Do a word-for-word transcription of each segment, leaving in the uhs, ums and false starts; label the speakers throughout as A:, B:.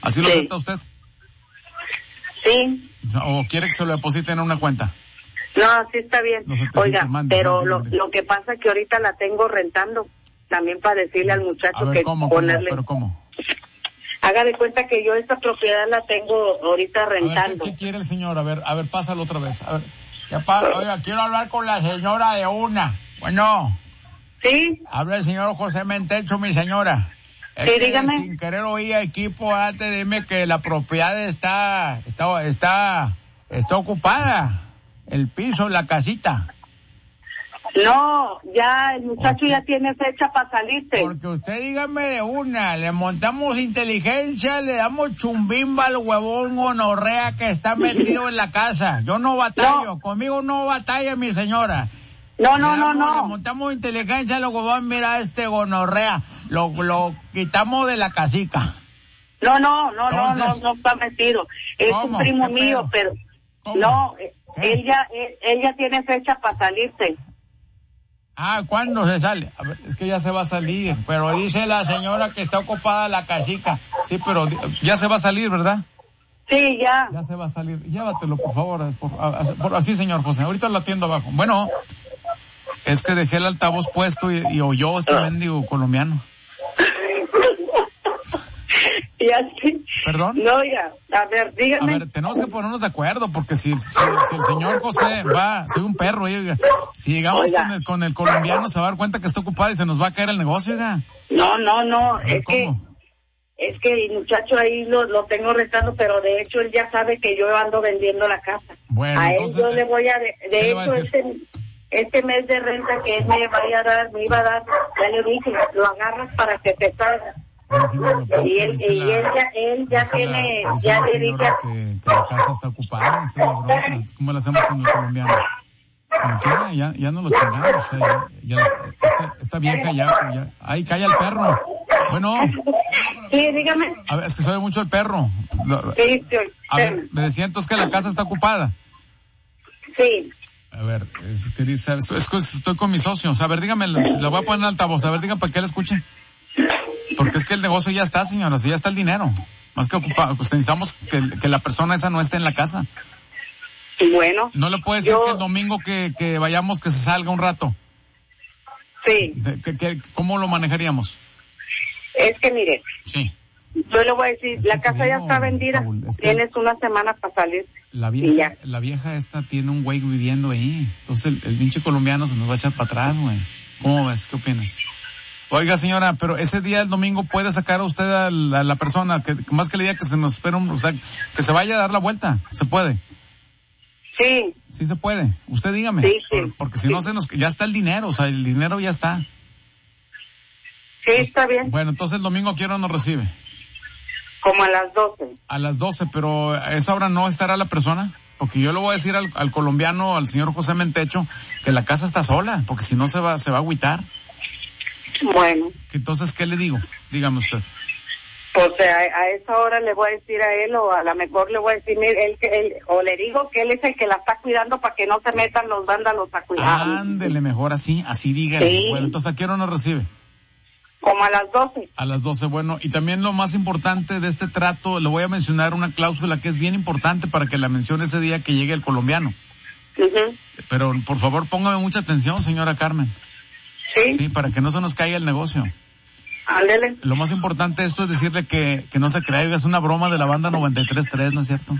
A: ¿Así lo
B: Sí.
A: acepta usted?
B: Sí.
A: ¿O quiere que se lo depositen en una cuenta?
B: No, sí está bien.
A: Los setecientos,
B: Oiga,
A: mande,
B: pero
A: mande,
B: lo,
A: mande.
B: lo que pasa es que ahorita la tengo rentando. También para decirle al muchacho
A: A ver,
B: que
A: ¿cómo, cómo?
B: ponerle...
A: ¿Pero cómo?
B: Haga de cuenta que yo esta propiedad la tengo ahorita
A: A ver, ¿qué,
B: rentando.
A: qué quiere el señor? A ver, a ver, pásalo otra vez. A ver. Ya pa- Oiga, quiero hablar con la señora de una. Bueno,
B: ¿Sí?
A: habla el señor José Mentecho, mi señora. Es
B: Sí,
A: que
B: dígame.
A: sin querer oír equipo, antes dime que la propiedad está, está, está, está ocupada. El piso, la casita.
B: No, ya el muchacho
A: ¿Por qué?
B: ya tiene fecha para salirse.
A: Porque usted dígame de una, le montamos inteligencia, le damos chumbimba al huevón gonorrea que está metido en la casa. Yo no batallo,
B: No.
A: conmigo no batalla mi señora.
B: No,
A: Le
B: no, no,
A: damos- Le
B: no.
A: montamos inteligencia al huevón, mira este gonorrea, lo, lo quitamos de la casica.
B: No, no, no, no,
A: Entonces-
B: no, no está metido. Es
A: ¿Cómo?
B: un primo
A: ¿Qué
B: mío,
A: pedo?
B: pero...
A: ¿Cómo?
B: No,
A: ¿Qué?
B: él ya, él, él ya tiene fecha para salirse.
A: Ah, ¿cuándo se sale? A ver, es que ya se va a salir, pero dice la señora que está ocupada la casica. Sí, pero di- ya se va a salir, ¿verdad?
B: Sí, ya.
A: Ya se va a salir. Llévatelo, por favor. Por, a- a- por- así, señor José. Ahorita lo atiendo abajo. Bueno, es que dejé el altavoz puesto y, y oyó este mendigo colombiano.
B: Y así.
A: ¿Perdón?
B: No, ya. A ver,
A: A
B: dígame.
A: ver, tenemos que ponernos de acuerdo, porque si, si, si el señor José va, soy un perro, oiga, si llegamos
B: Oiga.
A: con el, con el colombiano se va a dar cuenta que está ocupado y se nos va a caer el negocio, oiga.
B: No, no, no.
A: A ver,
B: Es que,
A: ¿cómo?
B: es que el muchacho ahí lo, lo tengo rentando, pero de hecho él ya sabe que yo ando vendiendo la casa.
A: Bueno,
B: a él
A: entonces,
B: yo le voy a, de,
A: ¿qué
B: de
A: le va a
B: hecho,
A: decir?
B: este, este mes de renta que él me vaya a dar, me iba a dar, ya le dije, lo agarras para que te salga.
A: Bueno, Jimena, lo que pasa es
B: Y
A: que
B: él,
A: dice
B: y
A: la-
B: él ya, él ya
A: dice
B: tiene,
A: la, dice
B: ya
A: la
B: le dije,
A: señora que, que la casa está ocupada, esa es la bronca. ¿Cómo lo hacemos con el colombiano? Como quiera, ya, ya no lo chingamos, o sea, ya, ya es- esta, esta vieja ya, ya, ay, calla el perro. Bueno,
B: sí, dígame.
A: a ver, es que soy mucho el perro. Lo-
B: Sí, sí,
A: A ver, me decía entonces que la casa está ocupada.
B: sí.
A: A ver, es que dice, es que estoy con mis socios. A ver, dígame, la voy a poner en altavoz. A ver, diga para que él escuche. Porque es que el negocio ya está, señora, ya está el dinero. Más que ocupado, pues necesitamos que, que la persona esa no esté en la casa.
B: Bueno.
A: No le puede decir
B: Yo-
A: que el domingo que, que vayamos que se salga un rato.
B: Sí,
A: De- que- que- ¿Cómo lo manejaríamos?
B: es que mire,
A: Sí.
B: yo le voy a decir,
A: Es
B: la
A: que te
B: casa ya
A: digo,
B: está vendida,
A: Raúl, es que-
B: tienes una semana para salir.
A: La
B: Y
A: vieja,
B: ya.
A: la vieja esta tiene un güey viviendo ahí. Entonces el, el pinche colombiano se nos va a echar para atrás, güey. ¿Cómo ves? ¿Qué opinas? Oiga, señora, pero ese día, el domingo, puede sacar a usted a la, a la persona, que más que le diga que se nos espera un, o sea, que se vaya a dar la vuelta. ¿Se puede?
B: Sí,
A: Sí se puede. Usted dígame.
B: Sí, sí.
A: Por- porque si
B: Sí.
A: no se nos, ya está el dinero, o sea, el dinero ya está.
B: sí, está bien,
A: Bueno, entonces el domingo, ¿a qué hora nos recibe?
B: como a las doce.
A: A las doce, pero a esa hora no estará la persona. Porque yo le voy a decir al, al colombiano, al señor José Mentecho, que la casa está sola, porque si no se va, se va a agüitar.
B: Bueno,
A: Que entonces, ¿qué le digo? Dígame usted.
B: pues a, a esa hora le voy a decir a él, o a lo mejor le voy a decir, mire, él, que él, o le digo que él es el que la está cuidando para que no se metan los vándalos a cuidar.
A: Ándele, mejor así, así dígale.
B: Sí.
A: Bueno, entonces, ¿a qué hora nos recibe?
B: Como a las doce.
A: A las doce, bueno, y también lo más importante de este trato, le voy a mencionar una cláusula que es bien importante para que la mencione ese día que llegue el colombiano.
B: Ujú.
A: Pero, por favor, póngame mucha atención, señora Carmen.
B: Sí,
A: Sí, para que no se nos caiga el negocio.
B: ándele.
A: Lo más importante de esto es decirle que, que no se crea, es una broma de la banda noventa y tres tres, ¿no es cierto?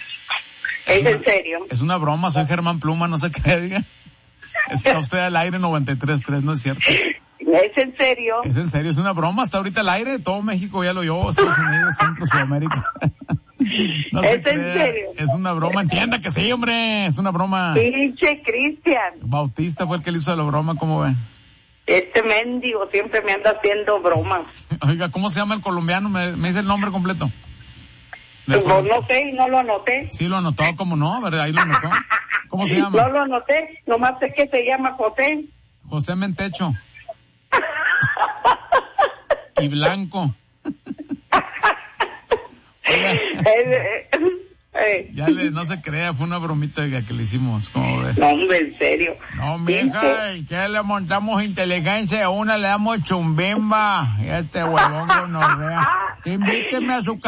B: Es
A: una-
B: en serio.
A: Es una broma, soy Germán Pluma, no se crea, diga. Está usted al aire noventa y tres tres, ¿no es cierto?
B: Es en serio.
A: Es en serio, es una broma, está ahorita al aire, todo México ya lo oyó, Estados Unidos, Centro, Sudamérica. No se
B: ¿Es en
A: crea,
B: serio?
A: Es una broma, entienda que sí, hombre, es una broma.
B: Pinche Cristian.
A: Bautista fue el que le hizo la broma, ¿cómo ve?
B: Este mendigo siempre me anda haciendo bromas.
A: Oiga, ¿cómo se llama el colombiano? Me, me dice el nombre completo.
B: Pues no sé y no lo anoté.
A: Sí, lo anotó, ¿cómo no? ¿Verdad? Ahí lo anotó. ¿Cómo se llama?
B: No lo anoté, nomás sé que se llama José.
A: José Mentecho. Y Blanco. Oiga,
B: Eh, eh, eh.
A: ya le, no se crea, fue una bromita oiga, que le hicimos, ¿cómo ve?
B: No, hombre, en serio.
A: No, mija, ¿y qué le montamos inteligencia? A una le damos chumbimba. Y este huevón que nos vea. Invíteme a su